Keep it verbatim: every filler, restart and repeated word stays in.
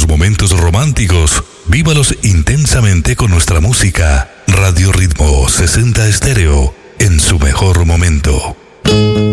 sus momentos románticos, vívalos intensamente con nuestra música. Radio Ritmo sesenta Estéreo, en su mejor momento.